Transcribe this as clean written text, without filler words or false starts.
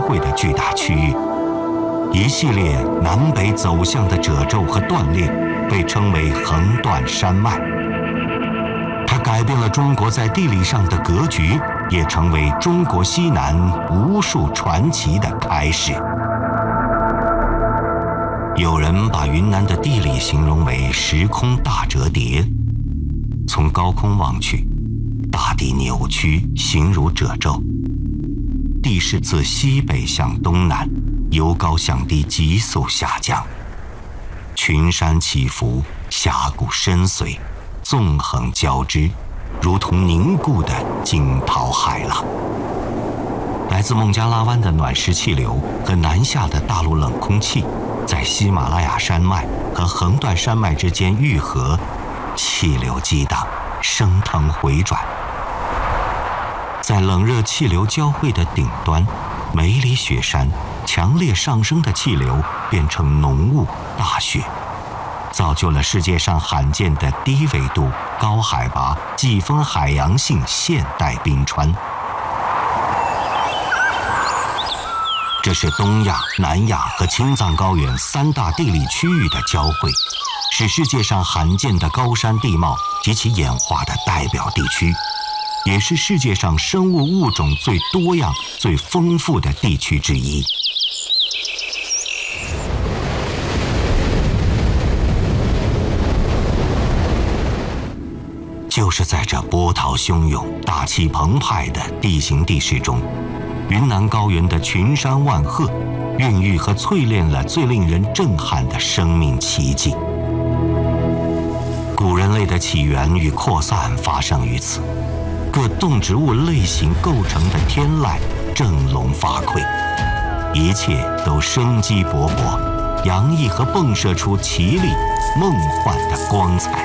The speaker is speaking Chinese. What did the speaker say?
汇的巨大区域。一系列南北走向的褶皱和断裂被称为横断山脉。它改变了中国在地理上的格局，也成为中国西南无数传奇的开始。有人把云南的地理形容为时空大折叠，从高空望去，大地扭曲，形如褶皱。地势自西北向东南，由高向低急速下降，群山起伏，峡谷深邃，纵横交织，如同凝固的惊涛骇浪。来自孟加拉湾的暖湿气流和南下的大陆冷空气，在喜马拉雅山脉和横断山脉之间愈合，气流激荡，升腾回转。在冷热气流交汇的顶端，梅里雪山强烈上升的气流变成浓雾大雪，造就了世界上罕见的低纬度、高海拔、季风海洋性现代冰川。这是东亚、南亚和青藏高原三大地理区域的交汇，是世界上罕见的高山地貌及其演化的代表地区，也是世界上生物物种最多样、最丰富的地区之一。就是在这波涛汹涌、大气澎湃的地形地势中，云南高原的群山万壑，孕育和淬炼了最令人震撼的生命奇迹。古人类的起源与扩散发生于此，各动植物类型构成的天籁振聋发聩，一切都生机勃勃，洋溢和迸射出奇丽梦幻的光彩。